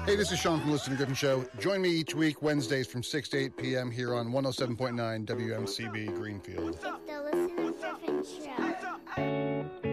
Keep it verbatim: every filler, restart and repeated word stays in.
Hey, this is Sean from Liston and Griffin Show. Join me each week, Wednesdays from six to eight p.m. here on one oh seven point nine W M C B Greenfield.